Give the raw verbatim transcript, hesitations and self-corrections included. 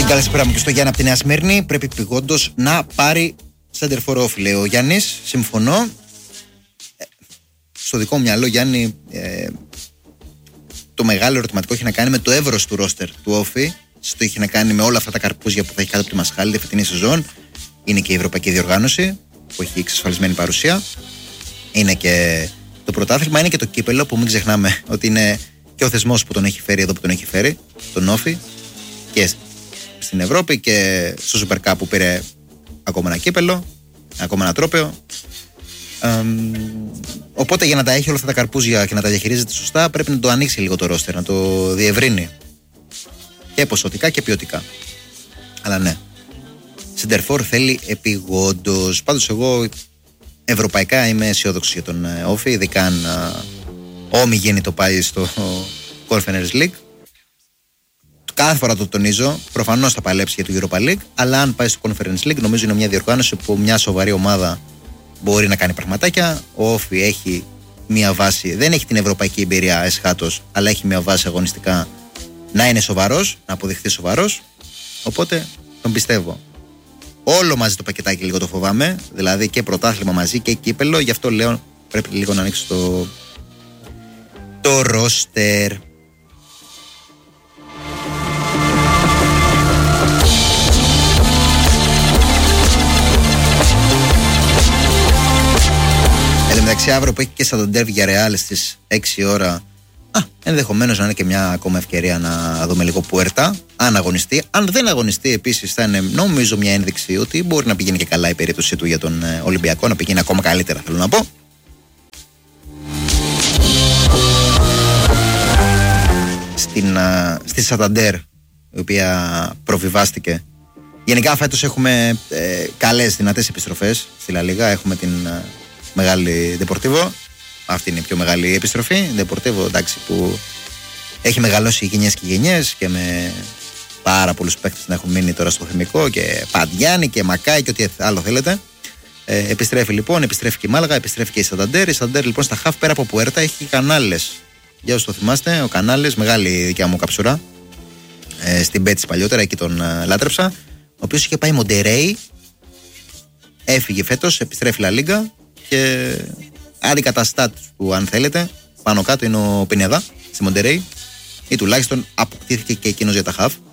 Καλησπέρα μου και στο Γιάννη από τη Νέα Σμύρνη. Πρέπει πηγόντως να πάρει center for off, λέει ο Γιάννης. Συμφωνώ. Ε, στο δικό μου μυαλό, Γιάννη, ε, το μεγάλο ερωτηματικό έχει να κάνει με το εύρος του ρόστερ του Όφη. Το έχει να κάνει με όλα αυτά τα καρπούζια που θα έχει κάτω από τη μασχάλη τη φετινή σεζόν. Είναι και η Ευρωπαϊκή Διοργάνωση που έχει εξασφαλισμένη παρουσία. Είναι και το πρωτάθλημα, είναι και το κύπελο που μην ξεχνάμε ότι είναι και ο θεσμός που τον έχει φέρει εδώ που τον έχει φέρει, τον Όφη, και στην Ευρώπη και στο Super Cup που πήρε ακόμα ένα κύπελο, ακόμα ένα τρόπαιο. Ε, οπότε για να τα έχει όλα αυτά τα καρπούζια και να τα διαχειρίζεται σωστά, πρέπει να το ανοίξει λίγο το ρόστερ, να το διευρύνει και ποσοτικά και ποιοτικά. Αλλά ναι, Σεντερφόρ θέλει επιγόντως. Πάντως εγώ ευρωπαϊκά είμαι αισιόδοξη για τον Όφη, ειδικά αν ο Όμι γίνει το πάλι στο Conference League. Κάθε φορά το τονίζω, προφανώς θα παλέψει για το Europa League, αλλά αν πάει στο Conference League νομίζω είναι μια διοργάνωση που μια σοβαρή ομάδα μπορεί να κάνει πραγματάκια. Ο Όφη έχει μια βάση, δεν έχει την ευρωπαϊκή εμπειρία εσχάτως, αλλά έχει μια βάση αγωνιστικά να είναι σοβαρός, να αποδειχθεί σοβαρός. Οπότε τον πιστεύω. Όλο μαζί το πακετάκι λίγο το φοβάμαι, δηλαδή και πρωτάθλημα μαζί και κύπελο, γι' αυτό λέω πρέπει λίγο να ανοίξει το, το ρόστερ. Εντάξει, αύριο που έχει και Σανταντέρ για Ρεάλ στις έξι ώρα, α, ενδεχομένως να είναι και μια ακόμα ευκαιρία να δούμε λίγο Πουέρτα, αν αγωνιστεί. Αν δεν αγωνιστεί, επίσης θα είναι νομίζω μια ένδειξη ότι μπορεί να πηγαίνει και καλά η περίπτωση του για τον Ολυμπιακό, να πηγαίνει ακόμα καλύτερα, θέλω να πω. Στην, α, στη Σανταντέρ, η οποία προβιβάστηκε. Γενικά φέτος έχουμε ε, καλές δυνατές επιστροφές στη Λα Λίγα. Έχουμε την α, μεγάλη Deportivo. Αυτή είναι η πιο μεγάλη επιστροφή. Deportivo, εντάξει, που έχει μεγαλώσει γενιές και γενιές και με πάρα πολλούς παίκτες να έχουν μείνει τώρα στο θεμικό και Παντιάνη και Μακάι και ό,τι άλλο θέλετε. Ε, επιστρέφει λοιπόν, επιστρέφει και η Μάλαγα, επιστρέφει και η Σανταντέρ. Η Σανταντέρ λοιπόν στα χαφ πέρα από Πουέρτα έχει Κανάλες. Για όσους το θυμάστε, ο Κανάλες, μεγάλη δικιά μου καψουρά. Ε, στην Πέτση παλιότερα, εκεί τον ε, λάτρεψα. Ο οποίος είχε πάει Μοντερέι, έφυγε φέτος, επιστρέφει Λα Λίγκα και αντικαταστάτη του, αν θέλετε, πάνω κάτω είναι ο Πινέδα στη Μοντερέι, ή τουλάχιστον αποκτήθηκε και εκείνος για τα χαφ.